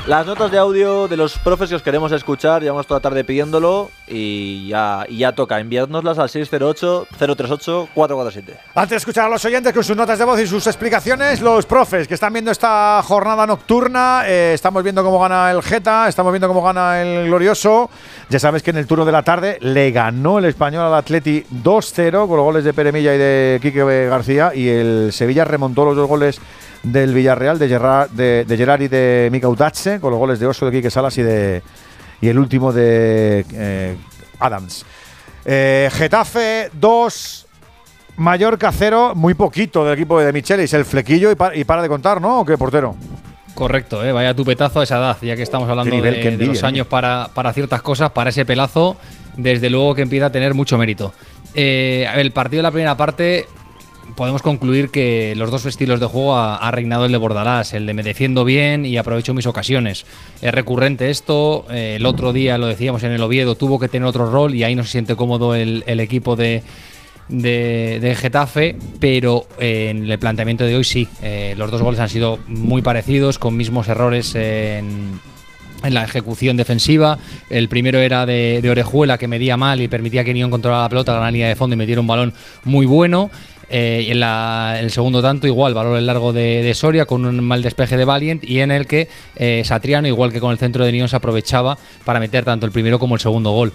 Las notas de audio de los profes que os queremos escuchar, llevamos toda la tarde pidiéndolo y ya toca enviárnoslas al 608-038-447. Antes de escuchar a los oyentes con sus notas de voz y sus explicaciones, los profes que están viendo esta jornada nocturna, estamos viendo cómo gana el Geta, estamos viendo cómo gana el Glorioso. Ya sabes que en el turno de la tarde le ganó el Español al Atleti 2-0 con los goles de Pere Milla y de Quique García, y el Sevilla remontó los 2 goles del Villarreal, de Gerard y de Mika Utache, con los goles de Oso, de Quique Salas y el último de Adams. Getafe 2, Mallorca 0, muy poquito del equipo de Michelis, el flequillo y para de contar, ¿no? ¿O qué, portero? Correcto, vaya tupetazo a esa edad, ya que estamos hablando de los años para ciertas cosas, para ese pelazo, desde luego que empieza a tener mucho mérito. El partido de la primera parte, podemos concluir que los dos estilos de juego ha reinado el de Bordalás, el de me defiendo bien y aprovecho mis ocasiones. Es recurrente esto, el otro día lo decíamos en el Oviedo, tuvo que tener otro rol y ahí no se siente cómodo el equipo de Getafe, pero en el planteamiento de hoy sí, los dos goles han sido muy parecidos, con mismos errores en la ejecución defensiva. El primero era de Orejuela, que medía mal y permitía que Nión controlara la pelota a la línea de fondo y metiera un balón muy bueno. Y en el segundo tanto igual, valor el largo de Soria con un mal despeje de Valiant, y en el que Satriano, igual que con el centro de Nión, se aprovechaba para meter tanto el primero como el segundo gol.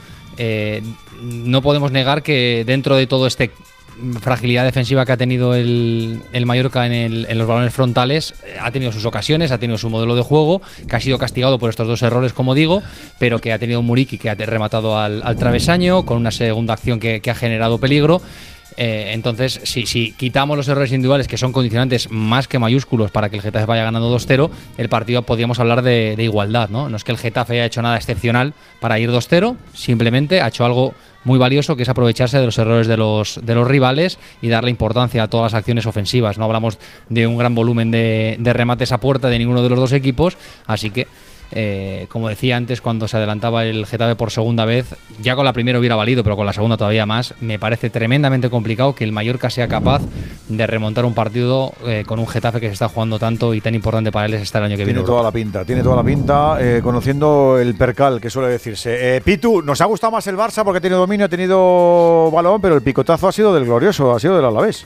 No podemos negar que dentro de todo este fragilidad defensiva que ha tenido el Mallorca en los balones frontales, ha tenido sus ocasiones, ha tenido su modelo de juego, que ha sido castigado por estos dos errores, como digo, pero que ha tenido Muriqui, que ha rematado al travesaño con una segunda acción que ha generado peligro. Entonces, si quitamos los errores individuales, que son condicionantes más que mayúsculos para que el Getafe vaya ganando 2-0, el partido podríamos hablar de igualdad, ¿no? No es que el Getafe haya hecho nada excepcional para ir 2-0, simplemente ha hecho algo muy valioso, que es aprovecharse de los errores de los rivales y darle importancia a todas las acciones ofensivas. No hablamos de un gran volumen de remates a puerta de ninguno de los dos equipos, así que como decía antes, cuando se adelantaba el Getafe por segunda vez, ya con la primera hubiera valido, pero con la segunda todavía más. Me parece tremendamente complicado que el Mallorca sea capaz de remontar un partido con un Getafe que se está jugando tanto y tan importante para él es estar el año que viene. Tiene toda la pinta, conociendo el percal que suele decirse. Pitu, nos ha gustado más el Barça porque ha tenido dominio, ha tenido balón, pero el picotazo ha sido del Glorioso, ha sido del Alavés.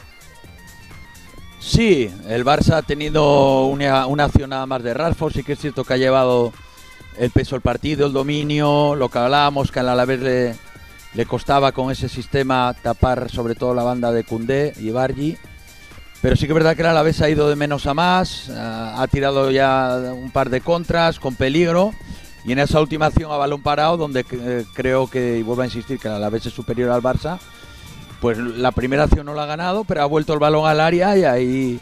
Sí, el Barça ha tenido una acción nada más de Rashford. Sí que es cierto que ha llevado el peso del partido, el dominio, lo que hablábamos, que al Alavés le costaba con ese sistema tapar sobre todo la banda de Koundé y Bargi. Pero sí que es verdad que el Alavés ha ido de menos a más, ha tirado ya un par de contras con peligro, y en esa última acción a balón parado, donde creo que, y vuelvo a insistir, que el Alavés es superior al Barça, pues la primera acción no la ha ganado, pero ha vuelto el balón al área y ahí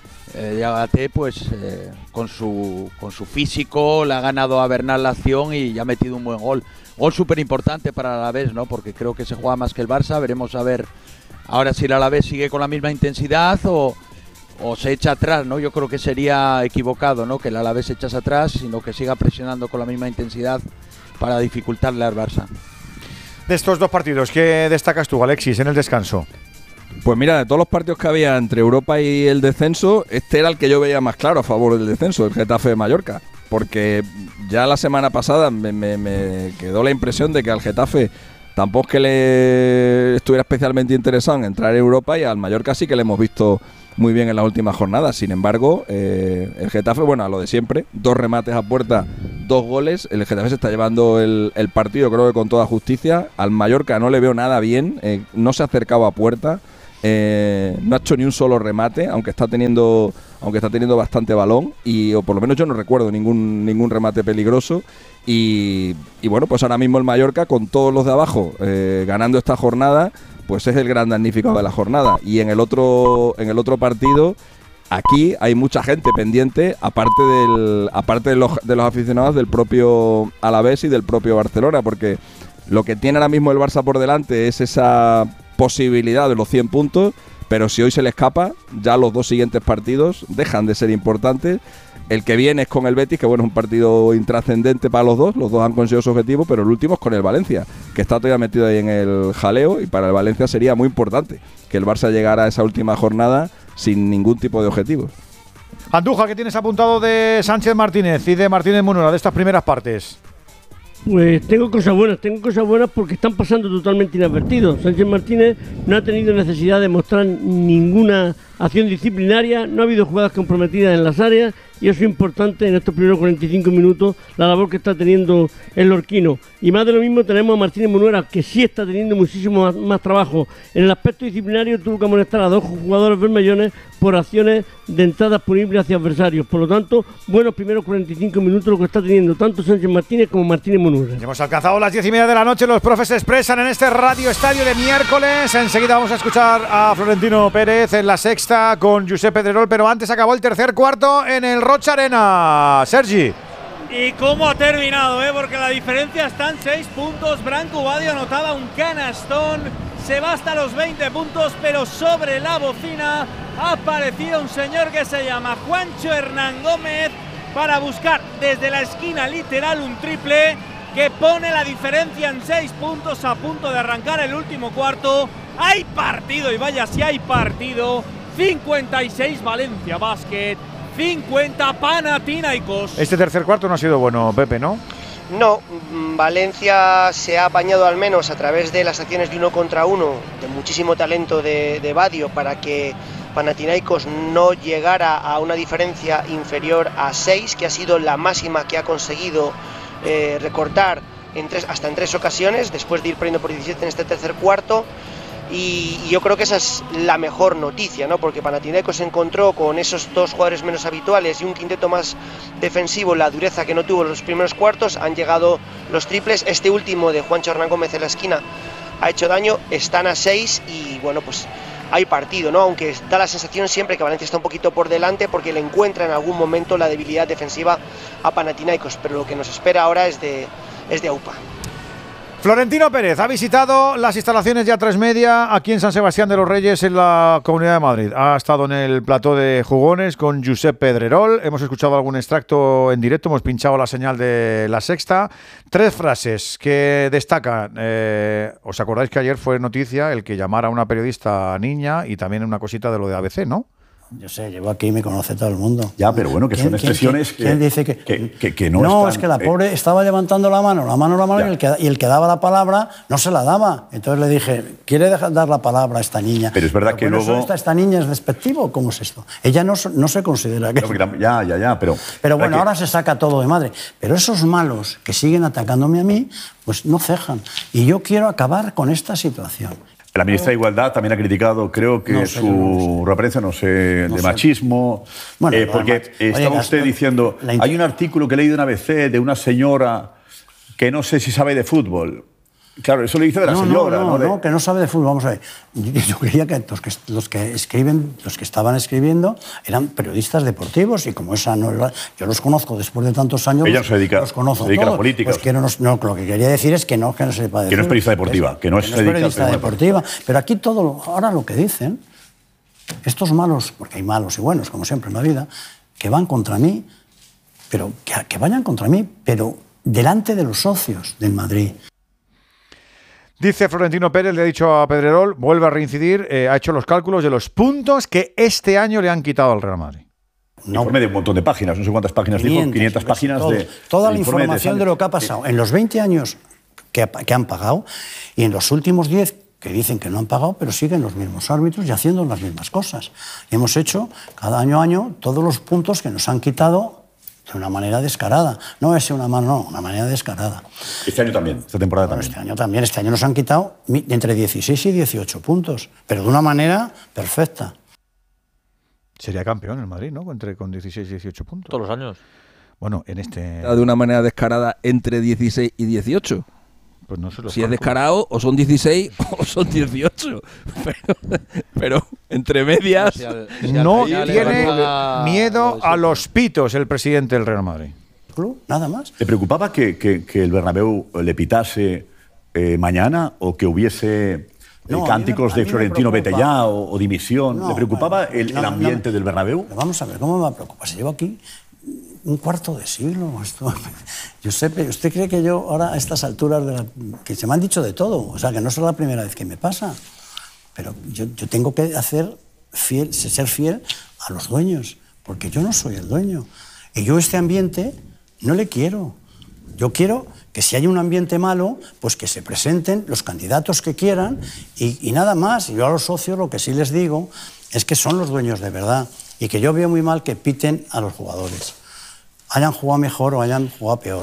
Yagate, pues con su físico le ha ganado a Bernal la acción y ya ha metido un buen gol. Gol súper importante para el Alavés, ¿no? Porque creo que se juega más que el Barça. Veremos a ver ahora si el Alavés sigue con la misma intensidad o se echa atrás, ¿no? Yo creo que sería equivocado, ¿no? Que el Alavés se echase atrás, sino que siga presionando con la misma intensidad para dificultarle al Barça. De estos dos partidos, ¿qué destacas tú, Alexis, en el descanso? Pues mira, de todos los partidos que había entre Europa y el descenso, este era el que yo veía más claro a favor del descenso, el Getafe de Mallorca. Porque ya la semana pasada me quedó la impresión de que al Getafe tampoco es que le estuviera especialmente interesado en entrar en Europa, y al Mallorca sí que le hemos visto muy bien en las últimas jornadas. Sin embargo, el Getafe, bueno, a lo de siempre, 2 remates a puerta, 2 goles. El Getafe se está llevando el partido, creo que con toda justicia. Al Mallorca no le veo nada bien, no se ha acercado a puerta, no ha hecho ni un solo remate, aunque está teniendo bastante balón, o por lo menos yo no recuerdo ningún remate peligroso. Y bueno, pues ahora mismo el Mallorca, con todos los de abajo ganando esta jornada, pues es el gran damnificado de la jornada. Y en el otro partido, aquí hay mucha gente pendiente, aparte de los aficionados del propio Alavés y del propio Barcelona, porque lo que tiene ahora mismo el Barça por delante es esa posibilidad de los 100 puntos, pero si hoy se le escapa, ya los 2 siguientes partidos dejan de ser importantes. El que viene es con el Betis, que bueno, es un partido intrascendente para los dos han conseguido su objetivo, pero el último es con el Valencia, que está todavía metido ahí en el jaleo, y para el Valencia sería muy importante que el Barça llegara a esa última jornada sin ningún tipo de objetivos. Andújar, ¿qué tienes apuntado de Sánchez Martínez y de Martínez Munuera de estas primeras partes? Pues tengo cosas buenas porque están pasando totalmente inadvertidos. Sánchez Martínez no ha tenido necesidad de mostrar ninguna acción disciplinaria, no ha habido jugadas comprometidas en las áreas y eso es importante en estos primeros 45 minutos, la labor que está teniendo el lorquino. Y más de lo mismo tenemos a Martínez Munuera, que sí está teniendo muchísimo más trabajo. En el aspecto disciplinario tuvo que amonestar a 2 jugadores bermellones por acciones de entradas punibles hacia adversarios. Por lo tanto, buenos primeros 45 minutos lo que está teniendo tanto Sánchez Martínez como Martínez Munuera. Hemos alcanzado las 10:30 de la noche, los profes se expresan en este Radio Estadio de miércoles. Enseguida vamos a escuchar a Florentino Pérez en La Sexta con Josep Pedrerol, pero antes acabó el tercer cuarto en el Rocha Arena. Sergi. ¿Y cómo ha terminado? Porque la diferencia está en 6 puntos. Branco Badio anotaba un canastón. Se va hasta los 20 puntos, pero sobre la bocina ha aparecido un señor que se llama Juancho Hernán Gómez para buscar desde la esquina literal un triple que pone la diferencia en 6 puntos a punto de arrancar el último cuarto. Hay partido, y vaya si hay partido. 56 Valencia Basket, 50 Panathinaikos. Este tercer cuarto no ha sido bueno, Pepe, ¿no? No, Valencia se ha apañado al menos a través de las acciones de 1 contra 1, de muchísimo talento de Badio para que Panathinaikos no llegara a una diferencia inferior a 6, que ha sido la máxima que ha conseguido recortar hasta en 3 ocasiones, después de ir perdiendo por 17 en este tercer cuarto. Y yo creo que esa es la mejor noticia, ¿no? Porque Panathinaikos se encontró con esos 2 jugadores menos habituales y un quinteto más defensivo, la dureza que no tuvo en los primeros cuartos. Han llegado los triples, este último de Juancho Hernán Gómez en la esquina ha hecho daño, están a 6 y bueno, pues hay partido, ¿no? Aunque da la sensación siempre que Valencia está un poquito por delante porque le encuentra en algún momento la debilidad defensiva a Panathinaikos, pero lo que nos espera ahora es de AUPA. Florentino Pérez ha visitado las instalaciones de A3 Media aquí en San Sebastián de los Reyes, en la Comunidad de Madrid. Ha estado en el plató de Jugones con Josep Pedrerol. Hemos escuchado algún extracto en directo, hemos pinchado la señal de La Sexta. 3 frases que destacan. ¿Os acordáis que ayer fue noticia el que llamara a una periodista niña y también una cosita de lo de ABC, ¿no? Yo sé, llevo aquí y me conoce todo el mundo. Ya, pero bueno, que son expresiones ¿quién dice que no no, están, es que la pobre estaba levantando la mano y el que daba la palabra no se la daba. Entonces le dije, ¿quiere dar la palabra a esta niña? Pero es verdad que luego... ¿Esta niña es despectivo? ¿Cómo es esto? Ella no se considera que... Pero bueno, ahora se saca todo de madre. Pero esos malos que siguen atacándome a mí, pues no cejan. Y yo quiero acabar con esta situación. La ministra de Igualdad también ha criticado, creo que su referencia, de machismo, bueno, porque estaba usted diciendo, hay un artículo que he leído en ABC de una señora que no sé si sabe de fútbol. Claro, eso le dice de la señora. No, que no sabe de fútbol. Vamos a ver. Yo creía que los que estaban escribiendo eran periodistas deportivos y como esa no era, yo los conozco después de tantos años. Ella no se dedica, los conozco se dedica todos. a la política. Pues que lo que quería decir es que no se sepa de que no es periodista deportiva, que no es periodista deportiva. Pero aquí ahora lo que dicen, estos malos, porque hay malos y buenos, como siempre en la vida, que van contra mí, pero que vayan contra mí, pero delante de los socios del Madrid. Dice Florentino Pérez, le ha dicho a Pedrerol, vuelve a reincidir, ha hecho los cálculos de los puntos que este año le han quitado al Real Madrid. Informe de un montón de páginas, no sé cuántas páginas dijo, 500 páginas de... Toda la información de lo que ha pasado en los 20 años que han pagado y en los últimos 10 que dicen que no han pagado, pero siguen los mismos árbitros y haciendo las mismas cosas. Y hemos hecho cada año a año todos los puntos que nos han quitado de una manera descarada. No es una manera descarada. Este año también, esta temporada también. Este año nos han quitado entre 16 y 18 puntos, pero de una manera perfecta. Sería campeón el Madrid, ¿no? Con 16 y 18 puntos. Todos los años. Bueno, en este... De una manera descarada entre 16 y 18. Pues no se los si es descarado, o son 16 o son 18. Pero entre medias... No tiene miedo a los pitos el presidente del Real Madrid. Nada más. ¿Te preocupaba que el Bernabéu le pitase mañana o que hubiese cánticos de Florentino vete ya o dimisión? ¿Le preocupaba el ambiente del Bernabéu? Vamos a ver, ¿cómo me va a preocupar? Si llevo aquí un cuarto de siglo. Giuseppe, ¿usted cree que yo ahora a estas alturas que se me han dicho de todo? O sea, que no es la primera vez que me pasa. Pero yo tengo que ser fiel a los dueños. porque yo no soy el dueño. Y yo este ambiente no le quiero. Yo quiero que si hay un ambiente malo, pues que se presenten los candidatos que quieran y nada más. Y yo a los socios lo que sí les digo es que son los dueños de verdad y que yo veo muy mal que piten a los jugadores. Hayan jugado mejor o hayan jugado peor.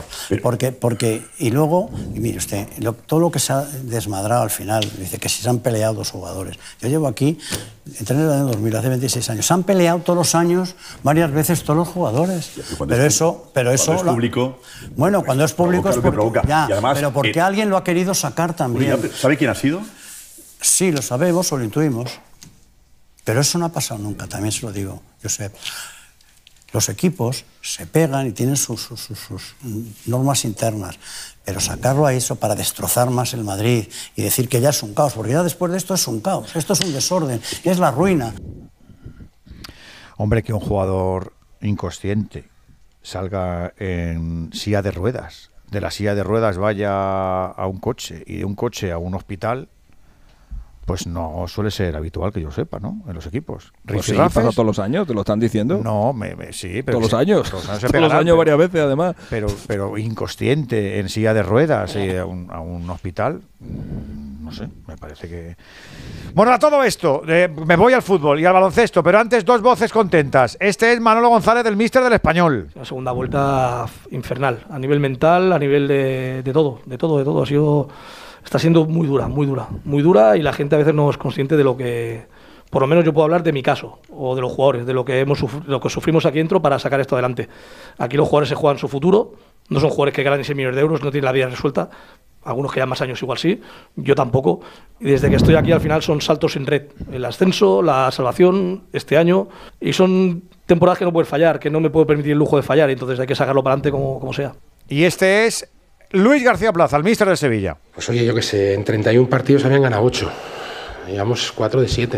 Y luego, y mire usted, todo lo que se ha desmadrado al final, dice que si se han peleado 2 jugadores. Yo llevo aquí, entré en el año 2000, hace 26 años. Se han peleado todos los años, varias veces todos los jugadores. Pero eso es público. Bueno, cuando es público es porque, ya, además, pero porque alguien lo ha querido sacar también. ¿Sabe quién ha sido? Sí, lo sabemos o lo intuimos. Pero eso no ha pasado nunca, también se lo digo, Josep. Los equipos se pegan y tienen sus normas internas, pero sacarlo a eso para destrozar más el Madrid y decir que ya es un caos, porque ya después de esto es un caos, esto es un desorden, es la ruina. Hombre, que un jugador inconsciente salga en silla de ruedas, de la silla de ruedas vaya a un coche y de un coche a un hospital, pues no suele ser habitual que yo sepa, ¿no? En los equipos. Pues sí, pasa todos los años, ¿te lo están diciendo? No, sí, pero... Todos los años. Todos los años varias veces, además. Pero inconsciente, en silla de ruedas, a un hospital, no sé, me parece que... Bueno, a todo esto, me voy al fútbol y al baloncesto, pero antes 2 voces contentas. Este es Manolo González, del míster del Español. La segunda vuelta infernal, a nivel mental, a nivel de todo. Ha sido... Está siendo muy dura y la gente a veces no es consciente de lo que, por lo menos yo puedo hablar de mi caso, o de los jugadores, de lo que sufrimos aquí dentro para sacar esto adelante. Aquí los jugadores se juegan su futuro, no son jugadores que ganan 6 millones de euros, no tienen la vida resuelta, algunos que llevan más años igual sí, yo tampoco, y desde que estoy aquí al final son saltos sin red, el ascenso, la salvación este año, y son temporadas que no puedes fallar, que no me puedo permitir el lujo de fallar, y entonces hay que sacarlo para adelante como sea. Y este es Luis García Plaza, el míster de Sevilla. Pues oye, yo qué sé, en 31 partidos habían ganado 8. Llevamos 4 de 7.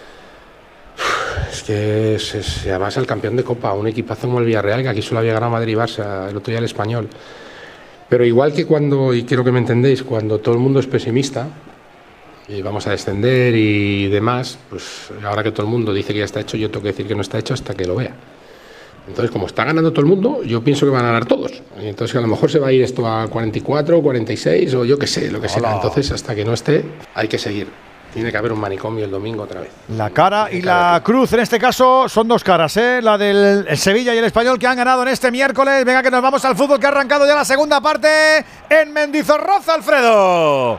Es que además el campeón de Copa, un equipazo como el Villarreal, que aquí solo había ganado Madrid y Barça, el otro día el Español. Pero igual que cuando, y quiero que me entendéis, cuando todo el mundo es pesimista, y vamos a descender y demás, pues ahora que todo el mundo dice que ya está hecho, yo tengo que decir que no está hecho hasta que lo vea. Entonces, como está ganando todo el mundo, yo pienso que van a ganar todos. Y entonces, a lo mejor se va a ir esto a 44, 46 o yo qué sé, lo que sea. Entonces, hasta que no esté, hay que seguir. Tiene que haber un manicomio el domingo otra vez. La cara y la cruz, en este caso, son 2 caras, ¿eh? La del Sevilla y el Español, que han ganado en este miércoles. Venga, que nos vamos al fútbol, que ha arrancado ya la segunda parte en Mendizorroza, Alfredo.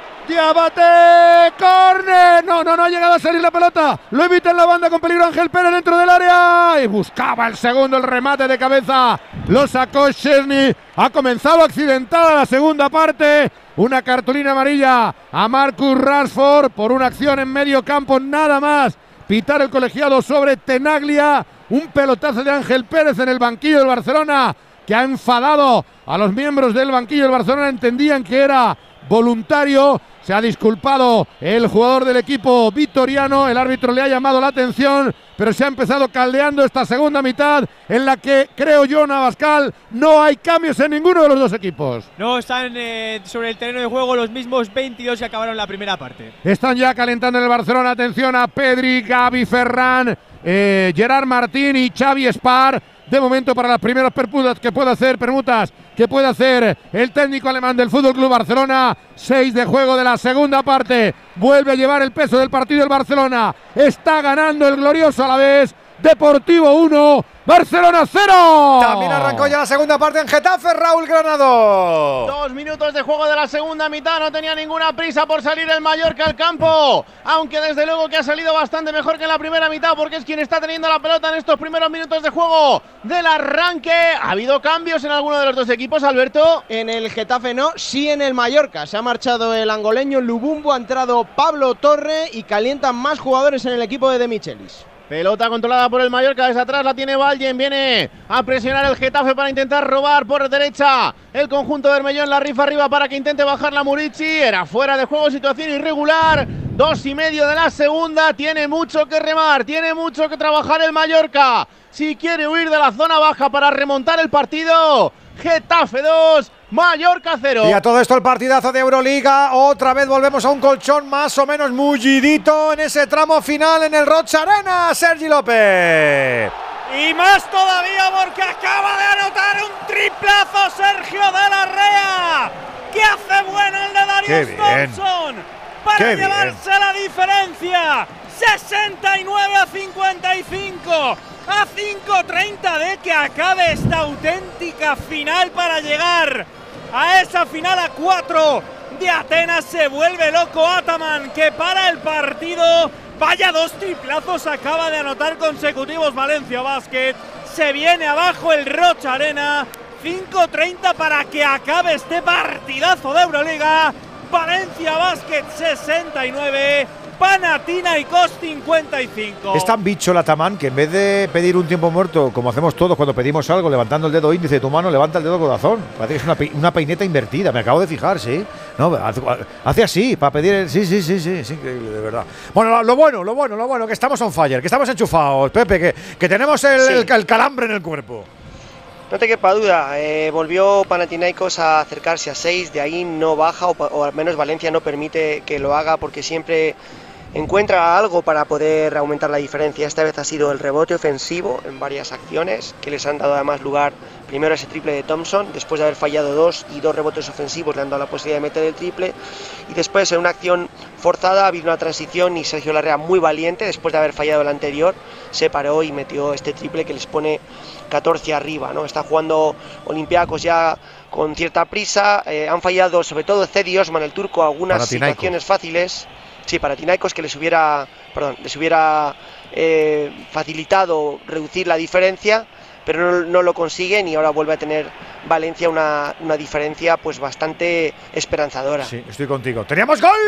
Diabate, córner, no ha llegado a salir la pelota, lo evita en la banda con peligro Ángel Pérez dentro del área y buscaba el segundo, el remate de cabeza, lo sacó Szczesny, ha comenzado accidentada la segunda parte, una cartulina amarilla a Marcus Rashford por una acción en medio campo, nada más, pitar el colegiado sobre Tenaglia, un pelotazo de Ángel Pérez en el banquillo del Barcelona que ha enfadado a los miembros del banquillo del Barcelona, entendían que era voluntario. Se ha disculpado el jugador del equipo vitoriano, el árbitro le ha llamado la atención, pero se ha empezado caldeando esta segunda mitad en la que, creo yo, Navascal, no hay cambios en ninguno de los 2 equipos. No, están sobre el terreno de juego los mismos 22 que acabaron la primera parte. Están ya calentando en el Barcelona, atención a Pedri, Gavi, Ferran, Gerard Martín y Xavi Espar. De momento para las primeras permutas que puede hacer el técnico alemán del FC Barcelona. 6 de juego de la segunda parte. Vuelve a llevar el peso del partido el Barcelona. Está ganando el glorioso Alavés. Deportivo 1, Barcelona 0. También arrancó ya la segunda parte en Getafe, Raúl Granado. 2 minutos de juego de la segunda mitad, no tenía ninguna prisa por salir el Mallorca al campo, aunque desde luego que ha salido bastante mejor que en la primera mitad, porque es quien está teniendo la pelota en estos primeros minutos de juego del arranque. ¿Ha habido cambios en alguno de los 2 equipos, Alberto? En el Getafe no, sí en el Mallorca. Se ha marchado el angoleño Lubumbo, ha entrado Pablo Torre y calientan más jugadores en el equipo de Michelis. Pelota controlada por el Mallorca, desde atrás la tiene Vallen, viene a presionar el Getafe para intentar robar por derecha el conjunto de Bermellón, la rifa arriba para que intente bajar la Murici, era fuera de juego, situación irregular, 2:30 de la segunda, tiene mucho que remar, tiene mucho que trabajar el Mallorca, si quiere huir de la zona baja para remontar el partido. Getafe 2, Mallorca 0. Y a todo esto el partidazo de Euroliga. Otra vez volvemos a un colchón más o menos mullidito en ese tramo final en el Rocha Arena. Sergi López. Y más todavía porque acaba de anotar un triplazo Sergio de la Rea, que hace bueno el de Darius Thompson para llevarse la diferencia. 69-55, a 5:30 de que acabe esta auténtica final para llegar a esa final a 4 de Atenas. Se vuelve loco Ataman, que para el partido. Vaya 2 triplazos acaba de anotar consecutivos Valencia Basket. Se viene abajo el Rocha Arena. 5:30 para que acabe este partidazo de Euroliga. Valencia Basket 69, Panathinaikos 55. Es tan bicho el Ataman que en vez de pedir un tiempo muerto, como hacemos todos cuando pedimos algo, levantando el dedo índice de tu mano, levanta el dedo corazón. Parece que es una peineta invertida, me acabo de fijar, ¿sí? No, hace así, para pedir sí, es increíble, de verdad. Bueno, lo bueno, que estamos on fire, que estamos enchufados, Pepe, que tenemos el calambre en el cuerpo. No te quepa duda, volvió Panathinaikos a acercarse a 6, de ahí no baja, o al menos Valencia no permite que lo haga, porque siempre encuentra algo para poder aumentar la diferencia. Esta vez ha sido el rebote ofensivo en varias acciones, que les han dado además lugar primero a ese triple de Thompson, después de haber fallado 2 y 2 rebotes ofensivos le han dado la posibilidad de meter el triple, y después en una acción forzada ha habido una transición y Sergio Larrea, muy valiente, después de haber fallado el anterior, se paró y metió este triple que les pone 14 arriba, ¿no? Está jugando Olympiacos ya con cierta prisa, han fallado sobre todo Cedi Osman, el turco, algunas situaciones fáciles. Sí, Panathinaikos, que les hubiera facilitado reducir la diferencia, pero no lo consiguen, y ahora vuelve a tener Valencia una diferencia pues bastante esperanzadora. Sí, estoy contigo. ¡Teníamos gol!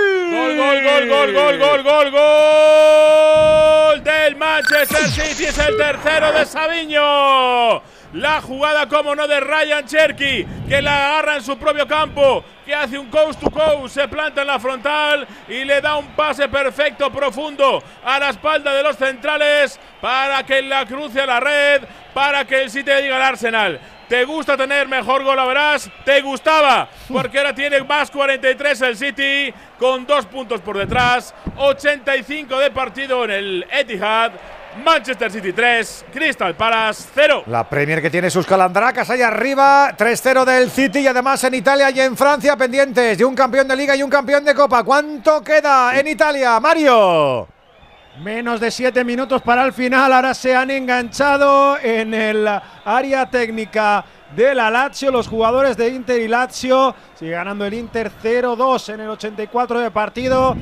¡Gol del Manchester City! Es el tercero de Savinho. La jugada, como no, de Ryan Cherky, que la agarra en su propio campo, que hace un coast to coast, se planta en la frontal y le da un pase perfecto, profundo, a la espalda de los centrales para que la cruce a la red, para que el City diga al Arsenal: ¿te gusta tener mejor gol, verás? Te gustaba, porque ahora tiene más 43 el City, con 2 puntos por detrás, 85 de partido en el Etihad. Manchester City 3, Crystal Palace 0. La Premier, que tiene sus calandracas ahí arriba, 3-0 del City, y además en Italia y en Francia pendientes de un campeón de Liga y un campeón de Copa. ¿Cuánto queda en Italia, Mario? Menos de 7 minutos para el final. Ahora se han enganchado en el área técnica de la Lazio, los jugadores de Inter y Lazio. Sigue ganando el Inter 0-2 en el 84 de partido.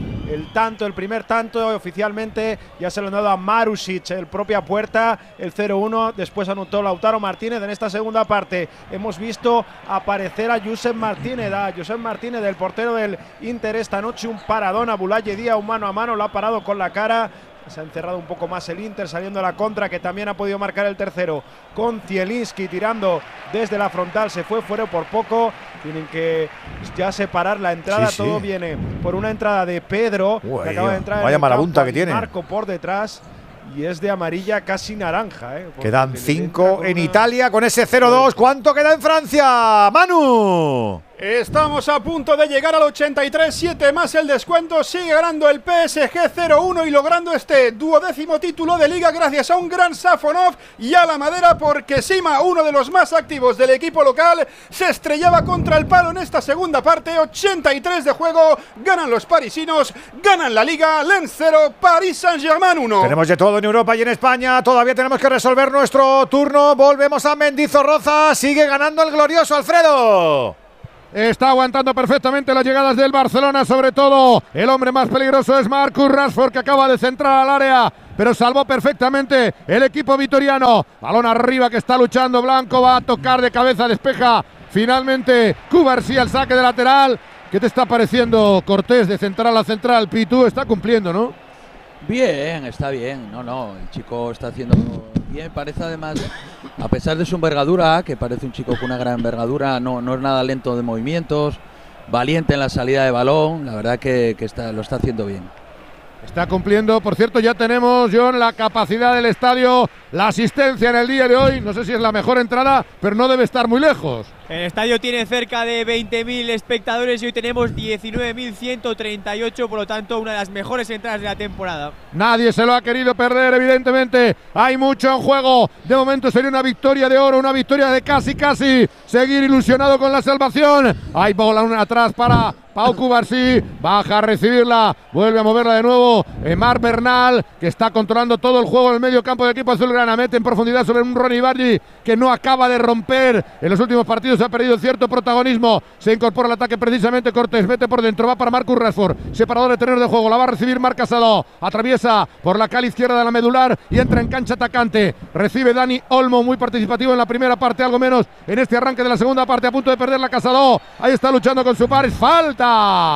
El primer tanto oficialmente ya se lo han dado a Marusic, el propia puerta, el 0-1. Después anotó Lautaro Martínez. En esta segunda parte hemos visto aparecer a Josep Martínez, del portero del Inter esta noche. Un paradón a Boulaye Díaz, un mano a mano, lo ha parado con la cara. Se ha encerrado un poco más el Inter, saliendo a la contra, que también ha podido marcar el tercero con Zielinski tirando desde la frontal. Se fue fuera por poco. Tienen que ya separar la entrada. Todo viene por una entrada de Pedro, que acaba de entrar. Vaya marabunta que tiene. Marco por detrás. Y es de amarilla casi naranja. Quedan 5 en Italia con ese 0-2. ¿Cuánto queda en Francia, Manu? Estamos a punto de llegar al 83, 7 más el descuento. Sigue ganando el PSG 0-1 y logrando este 12º título de Liga gracias a un gran Safonov y a la madera, porque Sima, uno de los más activos del equipo local, se estrellaba contra el palo en esta segunda parte. 83 de juego, ganan los parisinos, ganan la Liga. Lens 0, Paris Saint-Germain 1. Tenemos de todo en Europa y en España. Todavía tenemos que resolver nuestro turno. Volvemos a Mendizorroza. Sigue ganando el glorioso Alfredo. Está aguantando perfectamente las llegadas del Barcelona, sobre todo el hombre más peligroso es Marcus Rashford, que acaba de centrar al área, pero salvó perfectamente el equipo vitoriano. Balón arriba que está luchando Blanco, va a tocar de cabeza, despeja finalmente Cubarsí, el saque de lateral. ¿Qué te está pareciendo, Cortés, de central a central? Pitu está cumpliendo, ¿no? Bien, está bien. No, el chico está haciendo bien. Parece además, a pesar de su envergadura, que parece un chico con una gran envergadura, no es nada lento de movimientos, valiente en la salida de balón. La verdad que lo está haciendo bien. Está cumpliendo. Por cierto, ya tenemos, John, la capacidad del estadio, la asistencia en el día de hoy. No sé si es la mejor entrada, pero no debe estar muy lejos. El estadio tiene cerca de 20.000 espectadores y hoy tenemos 19.138, por lo tanto una de las mejores entradas de la temporada. Nadie se lo ha querido perder, evidentemente. Hay mucho en juego. De momento sería una victoria de oro, una victoria de casi seguir ilusionado con la salvación. Hay bola atrás para Pau Cubarsí, baja a recibirla, vuelve a moverla de nuevo. Marc Bernal, que está controlando todo el juego en el medio campo del equipo azulgrana, mete en profundidad sobre un Ronny Bardi que no acaba de romper. En los últimos partidos ha perdido cierto protagonismo. Se incorpora al ataque precisamente Cortés, mete por dentro, va para Marcus Rashford, separador de terreno de juego, la va a recibir Marc Casado, atraviesa por la cala izquierda de la medular y entra en cancha atacante. Recibe Dani Olmo, muy participativo en la primera parte, algo menos en este arranque de la segunda parte, a punto de perder la Casado. Ahí está luchando con su par, es falta.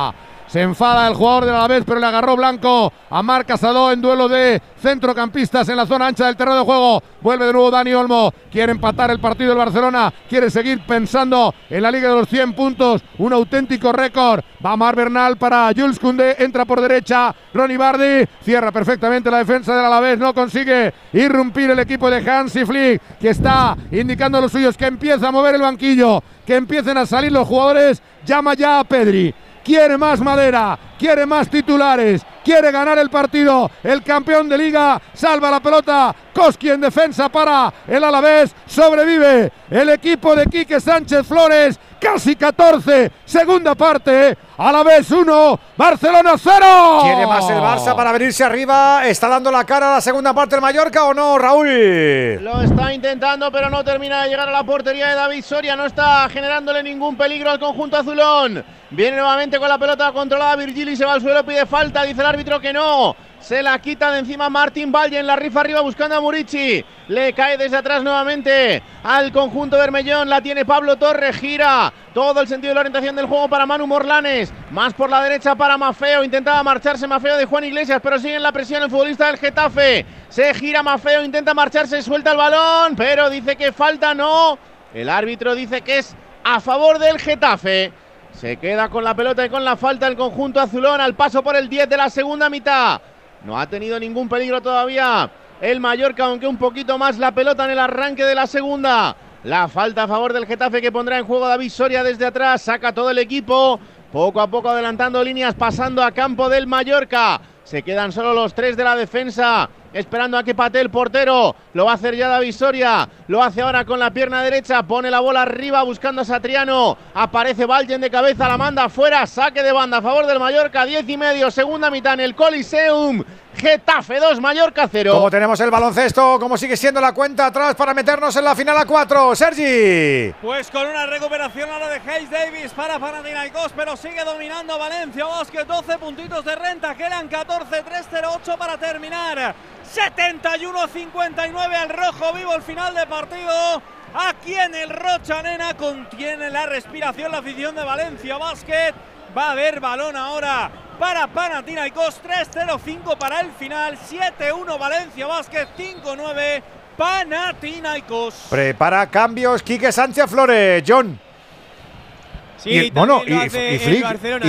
Se enfada el jugador del Alavés, pero le agarró Blanco a Marc Casado en duelo de centrocampistas en la zona ancha del terreno de juego. Vuelve de nuevo Dani Olmo, quiere empatar el partido del Barcelona, quiere seguir pensando en la Liga de los 100 puntos, un auténtico récord. Va Marc Bernal para Jules Koundé, entra por derecha Ronny Bardi, cierra perfectamente la defensa del Alavés, no consigue irrumpir el equipo de Hansi Flick, que está indicando a los suyos que empieza a mover el banquillo, que empiecen a salir los jugadores. Llama ya a Pedri. Quiere más madera, quiere más titulares, quiere ganar el partido. El campeón de Liga salva la pelota. Koski en defensa para el Alavés. Sobrevive el equipo de Quique Sánchez Flores. Casi 14, segunda parte. Alavés 1, Barcelona 0. ¿Quiere más el Barça para venirse arriba? ¿Está dando la cara a la segunda parte del Mallorca o no, Raúl? Lo está intentando, pero no termina de llegar a la portería de David Soria. No está generándole ningún peligro al conjunto azulón. Viene nuevamente con la pelota controlada Virgili, se va al suelo, pide falta, dice el árbitro que no. Se la quita de encima Martín Valle, en la rifa arriba buscando a Murici. Le cae desde atrás nuevamente al conjunto Bermellón. La tiene Pablo Torres, gira todo el sentido de la orientación del juego para Manu Morlanes. Más por la derecha para Maffeo. Intentaba marcharse Maffeo de Juan Iglesias, pero sigue en la presión el futbolista del Getafe. Se gira Maffeo, intenta marcharse, suelta el balón, pero dice que falta, no. El árbitro dice que es a favor del Getafe. Se queda con la pelota y con la falta el conjunto azulón al paso por el 10 de la segunda mitad. No ha tenido ningún peligro todavía el Mallorca, aunque un poquito más la pelota en el arranque de la segunda. La falta a favor del Getafe que pondrá en juego David Soria desde atrás. Saca todo el equipo, poco a poco adelantando líneas, pasando a campo del Mallorca. Se quedan solo los tres de la defensa, esperando a que patee el portero. Lo va a hacer ya David Soria. Lo hace ahora con la pierna derecha. Pone la bola arriba buscando a Satriano. Aparece Valgen de cabeza, la manda afuera. Saque de banda a favor del Mallorca. 10:30, segunda mitad en el Coliseum. Getafe 2, Mallorca 0. ¿Cómo tenemos el baloncesto? ¿Cómo sigue siendo la cuenta atrás para meternos en la final a 4? Sergi. Pues con una recuperación ahora de Hayes Davis para Panathinaikos, pero sigue dominando Valencia Basket. 12 puntitos de renta, quedan 14, 3-0-8 para terminar. 71-59 al rojo vivo el final de partido. Aquí en el Rocha Arena contiene la respiración la afición de Valencia Basket. Va a haber balón ahora para Panathinaikos. 3-0-5 para el final. 7-1 Valencia Basket. 5-9 Panathinaikos. Prepara cambios Quique Sánchez Flores. John. Sí, y Flick.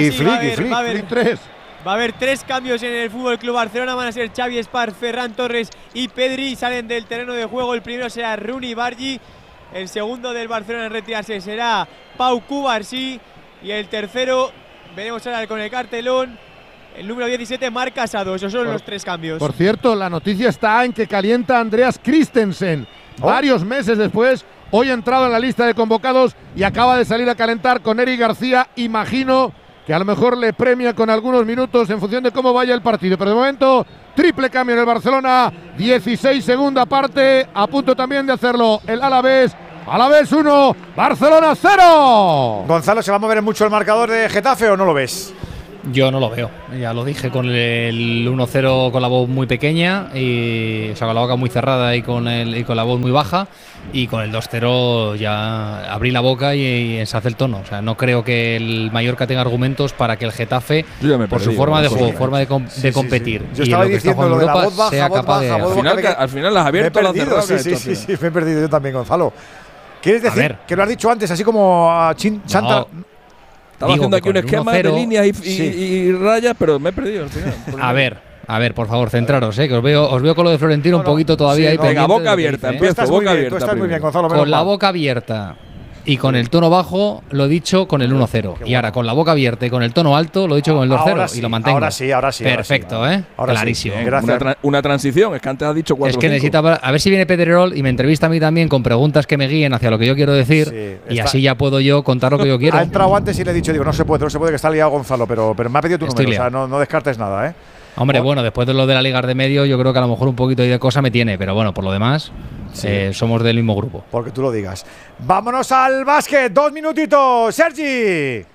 Va a haber 3. tres cambios en el Fútbol Club Barcelona. Van a ser Xavi Espar, Ferran Torres y Pedri. Salen del terreno de juego. El primero será Ronny Bardi. El segundo del Barcelona en retirarse será Pau Cubarsí. Y el tercero, veremos ahora con el cartelón, el número 17, Marc Casado. Esos son los tres cambios. Por cierto, la noticia está en que calienta Andreas Christensen. Varios meses después, hoy ha entrado en la lista de convocados y acaba de salir a calentar con Eric García. Imagino que a lo mejor le premia con algunos minutos en función de cómo vaya el partido. Pero de momento, triple cambio en el Barcelona. 16 segunda parte, a punto también de hacerlo el Alavés. Alavés 1, Barcelona 0. Gonzalo, ¿se va a mover mucho el marcador de Getafe o no lo ves? Yo no lo veo, ya lo dije con el 1-0 con la voz muy pequeña, y, o sea, con la boca muy cerrada y con la voz muy baja, y con el 2-0 ya abrí la boca y se hace el tono. O sea, no creo que el Mallorca tenga argumentos para que el Getafe, por su forma de juego, forma de competir, Yo estaba diciendo lo de la voz baja, sea capaz de… Al final las has abierto la cerrada. Sí, me he perdido yo también, Gonzalo. ¿Quieres decir que lo has dicho antes, así como a Chanta? Estaba haciendo aquí un esquema de líneas y rayas, pero me he perdido al final. A ver, por favor, centraros, que os veo con lo de Florentino un poquito todavía ahí. Venga, boca abierta, empiezo, boca abierta. Tú estás muy bien, Gonzalo. Con la boca abierta. y con el tono bajo lo he dicho con el 1-0. Y ahora con la boca abierta y con el tono alto lo he dicho con el 2-0 y lo mantengo. Ahora sí. Perfecto, clarísimo. Sí. Una transición, es que antes has dicho 4-5. Es que necesita, a ver si viene Pedrerol y me entrevista a mí también con preguntas que me guíen hacia lo que yo quiero decir, y así ya puedo yo contar lo que yo quiero. Ha entrado antes y le he dicho, no se puede que está liado Gonzalo, pero me ha pedido tu número, o sea, no descartes nada, ¿eh? Hombre, bueno, después de lo de la Liga de Medio, yo creo que a lo mejor un poquito de cosa me tiene, pero bueno, por lo demás, somos del mismo grupo. Porque tú lo digas. Vámonos al básquet, 2 minutitos, Sergi.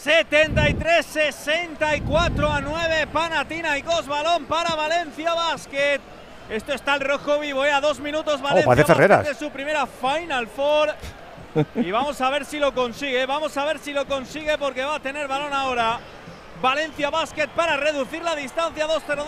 73-64-9, Panathinaikos, balón para Valencia Basket. Esto está el rojo vivo, a 2 minutos Valencia Basket de su primera Final Four. Y vamos a ver si lo consigue, porque va a tener balón ahora. Valencia Basket para reducir la distancia,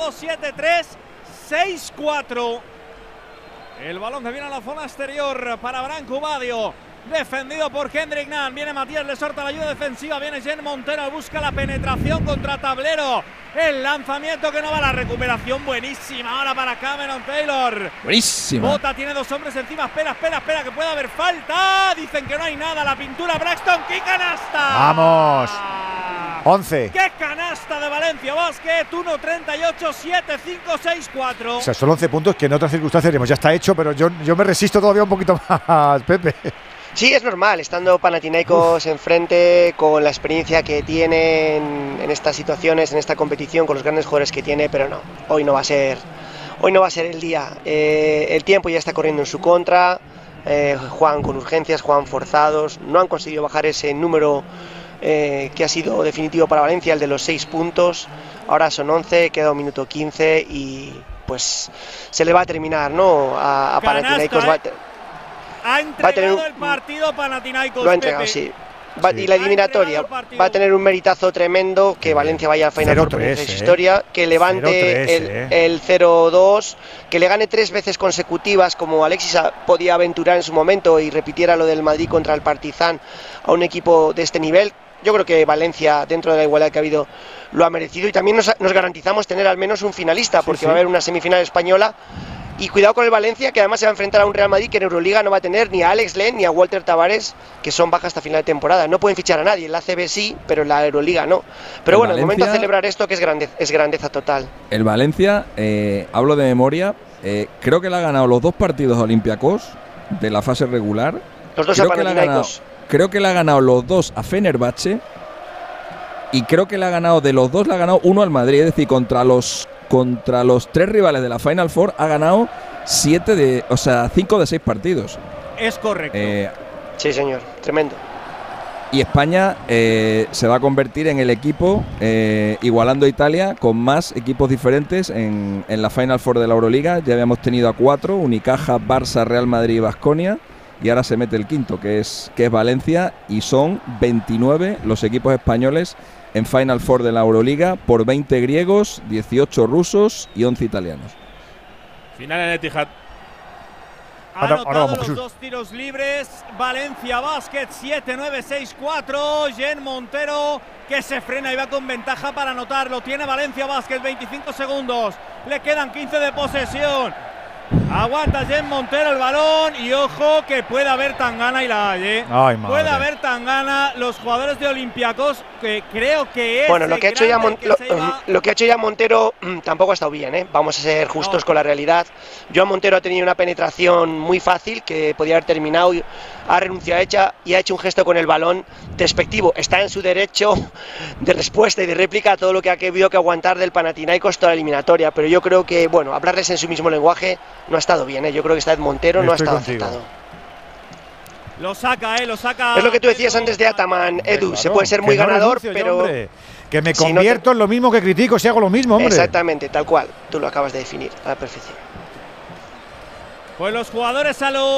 2-0-2-7-3-6-4. El balón que viene a la zona exterior para Branco Badio. Defendido por Kendrick Nunn. Viene Matías Lesorta, la ayuda defensiva. Viene Jen Montero, busca la penetración contra tablero. El lanzamiento que no va, la recuperación buenísima ahora para Cameron Taylor. Buenísima. Bota, tiene 2 hombres encima. Espera, que puede haber falta. Dicen que no hay nada. La pintura Braxton. ¡Qué canasta! ¡Vamos! 11. ¡Qué canasta de Valencia Basket! 1-38-7-5-6-4. O sea, son 11 puntos que en otras circunstancias ya está hecho, pero yo me resisto todavía un poquito más, Pepe. Sí, es normal, estando Panathinaikos enfrente, con la experiencia que tiene en estas situaciones, en esta competición, con los grandes jugadores que tiene, pero no, hoy no va a ser el día. El tiempo ya está corriendo en su contra, juegan con urgencias, juegan forzados, no han conseguido bajar ese número que ha sido definitivo para Valencia, el de los 6 puntos. Ahora son 11, queda 1 minuto 15 y pues se le va a terminar, ¿no? A Panathinaikos. Ha entregado el partido Panathinaikos. Lo ha entregado, sí. Y la eliminatoria va a tener un meritazo tremendo, que Valencia vaya a Final Four por su historia, que levante el 0-2, que le gane 3 veces consecutivas, como Alexis podía aventurar en su momento, y repitiera lo del Madrid contra el Partizan a un equipo de este nivel. Yo creo que Valencia, dentro de la igualdad que ha habido, lo ha merecido, y también nos garantizamos tener al menos un finalista, porque va a haber una semifinal española. Y cuidado con el Valencia, que además se va a enfrentar a un Real Madrid que en Euroliga no va a tener ni a Alex Len ni a Walter Tavares, que son bajas hasta final de temporada. No pueden fichar a nadie, en la ACB sí, pero en la Euroliga no. Pero bueno, el momento de celebrar esto, que es grandeza total. El Valencia, hablo de memoria, creo que le ha ganado los 2 partidos a Olympiacos de la fase regular. Los 2 a Panathinaikos. Creo que le ha ganado los 2 a Fenerbahce, y creo que le ha ganado, de los 2 le ha ganado 1 al Madrid, es decir, contra los 3 rivales de la Final Four ha ganado 5 de 6 partidos. Es correcto. Sí, señor, tremendo. Y España se va a convertir en el equipo, igualando a Italia, con más equipos diferentes en la Final Four de la Euroliga. Ya habíamos tenido a 4, Unicaja, Barça, Real Madrid y Baskonia. Y ahora se mete el quinto, que es Valencia, y son 29 los equipos españoles en Final Four de la Euroliga, por 20 griegos, 18 rusos y 11 italianos. Final en Etihad. Ha anotado los 2 tiros libres. Valencia Basket 7-9-6-4. Jen Montero, que se frena y va con ventaja para anotarlo. Tiene Valencia Basket, 25 segundos. Le quedan 15 de posesión. Aguanta Jen Montero el balón, y ojo que puede haber tangana, y la hay, puede haber tangana. Los jugadores de Olympiacos, que creo que es. Bueno, lo que ha hecho ya Montero tampoco ha estado bien, Vamos a ser justos con la realidad. Joan Montero ha tenido una penetración muy fácil que podía haber terminado, ha renunciado y ha hecho un gesto con el balón despectivo. Está en su derecho de respuesta y de réplica a todo lo que ha habido que aguantar del Panathinaikos toda la eliminatoria, pero yo creo que, bueno, hablarles en su mismo lenguaje no ha estado bien, Yo creo que esta vez Montero no ha estado acertado. Lo saca. Es lo que tú decías antes de Ataman, Edu. Claro, se puede ser muy ganador, pero que me convierto en lo mismo que critico si hago lo mismo, hombre. Exactamente, tal cual. Tú lo acabas de definir a la perfección. Pues los jugadores a los